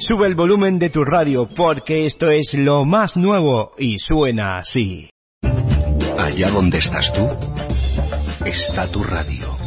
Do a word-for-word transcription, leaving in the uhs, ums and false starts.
Sube el volumen de tu radio porque esto es lo más nuevo y suena así. Allá donde estás tú, está tu radio.